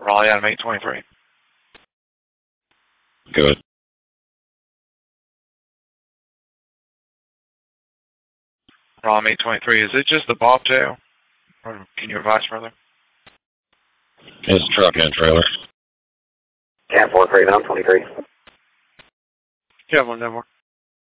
Raleigh Adam 823. Good. Raleigh 823, is it just the bobtail? Or can you advise further? It's truck and trailer. Cat 43923. Yeah, one more.